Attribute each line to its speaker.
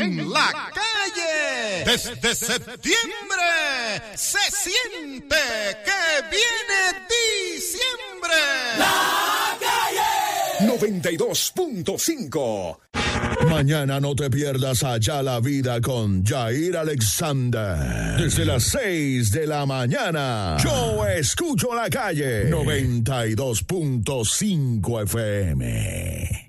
Speaker 1: en la calle. Desde septiembre se siente que viene diciembre.
Speaker 2: La calle 92.5.
Speaker 3: Mañana no te pierdas Allá la Vida con Jair Alexander. Desde las 6 de la mañana. Yo escucho la calle. 92.5 FM.